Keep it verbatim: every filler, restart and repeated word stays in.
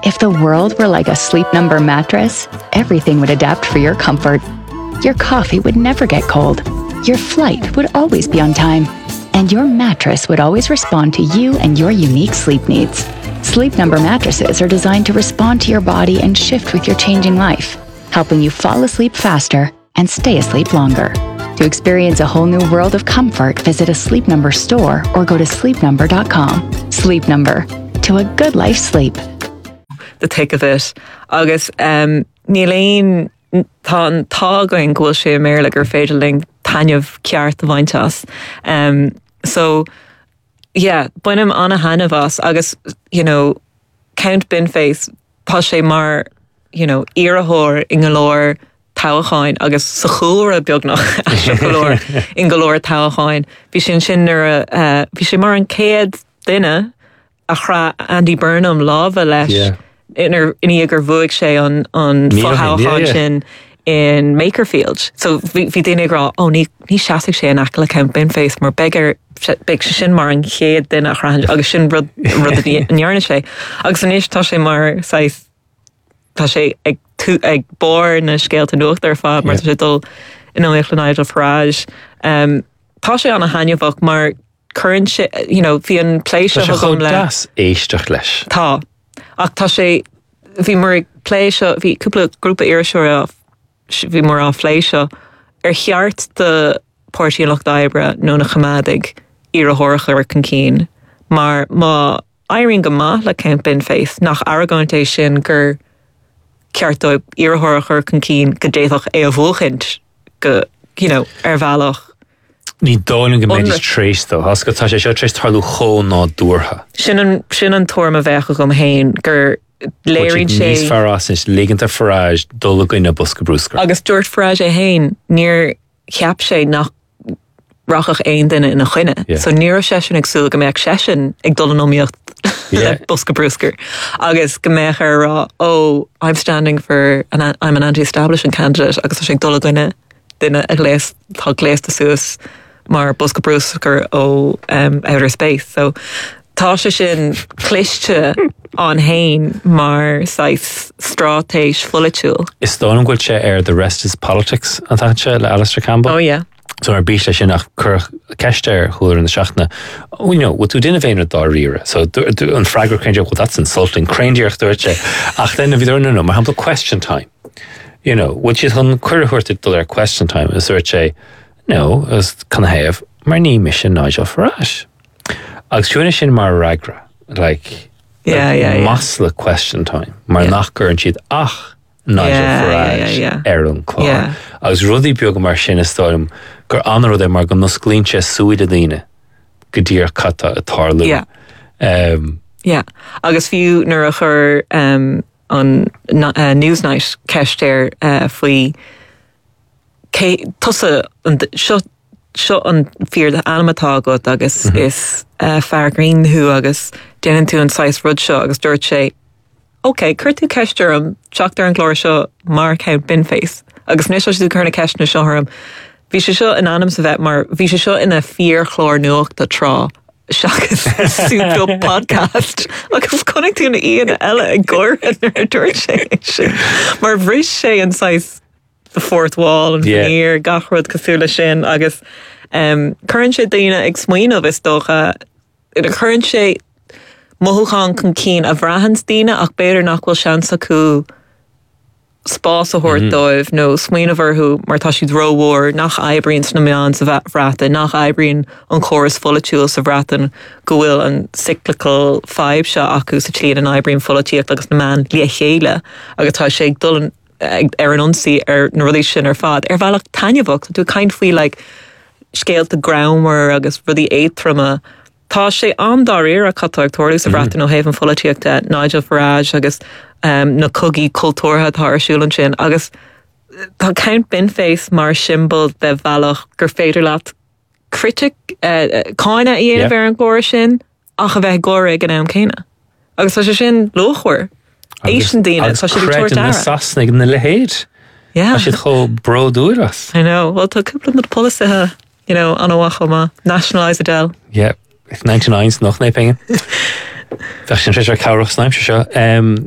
If the world were like a Sleep Number mattress, everything would adapt for your comfort. Your coffee would never get cold. Your flight would always be on time. And your mattress would always respond to you and your unique sleep needs. Sleep Number mattresses are designed to respond to your body and shift with your changing life, helping you fall asleep faster and stay asleep longer. To experience a whole new world of comfort, visit a Sleep Number store or go to sleep number dot com. Sleep Number, to a good life sleep. The thick of it. Agus, um, Níl tá tágain ghfuil sé mér le gur féidir ling tainmh ceart a bhainteas. Um, so, yeah, buinem anna hanavas, agus, you know, Count Binface, tá sé mar, you know, iarahor in galore tauchain, agus sa chúra beagnach a galore in galore tauchain. Bhí sin sin nar a, bhí sé mar an céad duine a chra Andy Burnham lábha leis. Yeah. Inar iníagur bhuaig sé an an fáthán sin in Makerfield. So bhí daine gra, ó ní ní seaigh sé an aca le Count Binface mar begur beag sin mar an chéad duine a chra agus sin rud rud a nearna sé. Agus an isis tá sé mar sais tá sé ag tú ag bór na scéalta nuacht ar fad mar sé dul in óíoch le Nigel Farage. Um, tá sé an a hainmhach mar current sé, you know, bhí an pléisio chum le das éisteach leis. Tá. Ach tá sé, bhí mar pléisio, bhí cúpla grúpa iarisiúra bhí mar á pléisio ar cheart de Páirtí Loch D'Oibre nó na chamádig ar a thorcha ar can cín. Mar má airíonn go maith le Count Binface nach aragántéis sin gur ceartdóibh ar a thorcha ar can cín go déadach é a bhóchint go, you know, ar bhealach. Ní dáin go méid is tréis though. Has go tá sé seo tréis tarlú chó ná dúrtha. Sin an sin an tuaim a bhecha gom héin gur léiríonn sé. Níos fearrás is liganta Farage dul goine Bosca Bruscar. Agus dúirt Farage é héin níor cheap sé nach rachach aon duine ina chuine. Yeah. So níor sé sin agsúil go méid sé sin ag dul an omíocht Yeah. le Bosca Bruscar. Agus go méid ar rá, oh, I'm standing for, an, I'm an anti-establishment candidate, agus sé ag dul goine duine a gléas, tá gléas de suas mar Bosca Bruscar ó um, outer space. So tá sé sin cliste an hain mar sais strátéis folitiúil. Is dáin ghfuil sé ar The Rest is Politics an táse le Alistair Campbell? Oh yeah. So ar bís lei sin nach cur ceiste chuir in the seachna. Oh, you know, what do dinna féin dá rire. So do, do, an fragor craindeach, well, that's insulting. Craindeach dúirt sé. Ach then if you don't know, mar hampa question time. You know, which is an cuirhuirtid dul ar question time is dúirt sé, no, as can have mar ní mission Nigel Farage. Agus siúna sin mar ragra, like, Yeah, like yeah, yeah. masla question time. Mar Yeah. nach gur an siad ach Nigel Yeah, Farage yeah, yeah, ar an clár. Yeah. Agus rudí beag mar sin is stáim gur anrad é mar go nosglínse súide daine go dtír cata a tarlú. Yeah. Um, Yeah. Agus fiú nuair a chur um, an uh, Newsnight ceistéir uh, faoi tusa seo seo an fear the animatá go agus mm-hmm. is uh, fear green who agus déanaan tú an sais rud seo agus dúirt sé ok, chuir tú ceistir am seachtar an glóir seo mar Count Binface agus níos tú chuirna ceisna seo thum bhí sé seo in anam sa bheith mar bhí sé seo ina fear chlór nuacht a trá seachas súpdó podcast agus connig tú na íon eile ag gcóir ar dúirt sé mar bhrís sé an sais the fourth wall and Yeah. veneer gachrod cosúla sin agus um, current sé daine ag smaoinmh is dócha in a current sé mothúchan chun cín a bhrahans daine ach beidir nach bhfuil seans acu spás a thuirt dóibh nó smaoinmhar mar tá siad róhór nach eibríonn na meán sa bhreata nach eibríonn an choras folitiúil sa bhreatan go bhfuil an cyclical five seo acu sa tríad an eibríonn folitiíocht agus na man lia chéile agus tá sé ag dul an ar an unsaí ar na rudí sin ar fad ar bhealach tainmhach tú kind faoi like scéalta groundmar agus rudí étrama tá sé andáir a catáachtóirú sa bhreatan ó héhann folitiíochta Nigel Farage agus um, na cogaí cultúrtha tá arsúlann sin agus tá Count Binface mar symbol de bhealach gur féidir leat critic uh, cáine a dhéanamh ar an glóir sin ach a bheith glóir ag an am céine agus tá sé sin lóchhuir Asian Dina, so she cred in the Sasnig in the Lehéid. Yeah. I should go bro do us. I know. Well, to couple of the policy, you know, on a wachoma, nationalise Adele. Yeah, ninety-nine's noch napping. Fashion treasure Carol Snipe show. Um,